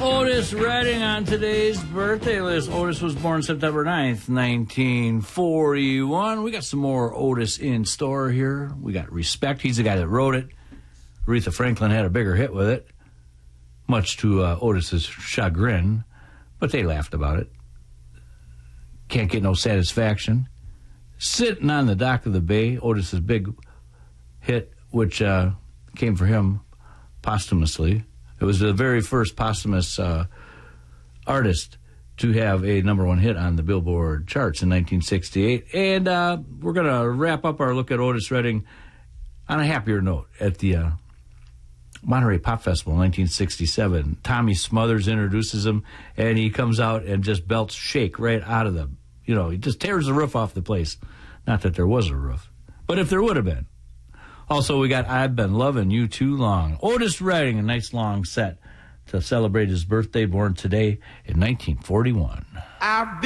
Otis Redding on today's birthday list. Otis was born September 9th, 1941. We got some more Otis in store here. We got Respect. He's the guy that wrote it. Aretha Franklin had a bigger hit with it, much to Otis's chagrin, but they laughed about it. Can't Get No Satisfaction. Sitting on the Dock of the Bay, Otis's big hit, which came for him posthumously. It was the very first posthumous artist to have a number one hit on the Billboard charts in 1968. And we're going to wrap up our look at Otis Redding on a happier note at the Monterey Pop Festival in 1967. Tommy Smothers introduces him, and he comes out and just belts Shake right out of the, he just tears the roof off the place. Not that there was a roof, but if there would have been. Also, we got I've Been Loving You Too Long. Otis Redding, a nice long set to celebrate his birthday, born today in 1941.